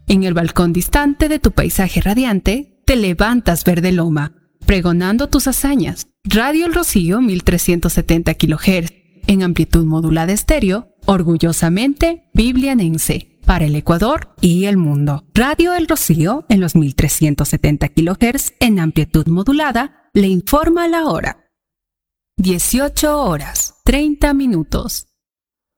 En el balcón distante de tu paisaje radiante, te levantas verde loma, pregonando tus hazañas. Radio El Rocío 1370 kHz, en amplitud modulada estéreo, orgullosamente biblianense, para el Ecuador y el mundo. Radio El Rocío, en los 1370 kHz, en amplitud modulada, le informa la hora. 18 horas, 30 minutos.